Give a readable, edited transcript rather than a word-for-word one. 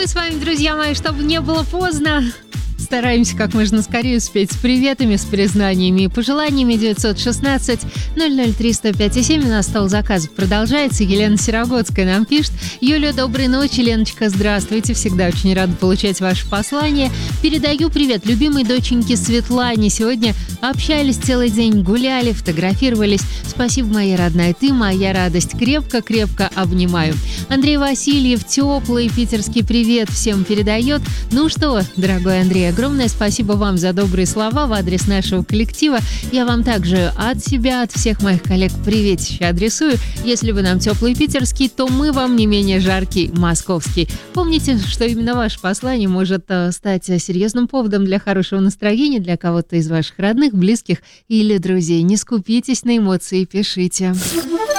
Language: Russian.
с вами, друзья мои, чтобы не было поздно. Стараемся как можно скорее успеть с приветами, с признаниями и пожеланиями. 916-003-105-7. У нас стол заказов продолжается. Елена Сирогодская нам пишет: Юля, доброй ночи. Леночка, здравствуйте. Всегда очень рада получать ваши послания. Передаю привет любимой доченьке Светлане. Сегодня общались целый день, гуляли, фотографировались. Спасибо, моя родная, ты моя радость. Крепко-крепко обнимаю. Андрей Васильев теплый питерский привет всем передает. Ну что, дорогой Андрей, огромное спасибо вам за добрые слова в адрес нашего коллектива. Я вам также от себя, от всех моих коллег приветище адресую. Если вы нам теплый питерский, то мы вам не менее жаркий московский. Помните, что именно ваше послание может стать серьезным поводом для хорошего настроения для кого-то из ваших родных, близких или друзей. Не скупитесь на эмоции, пишите.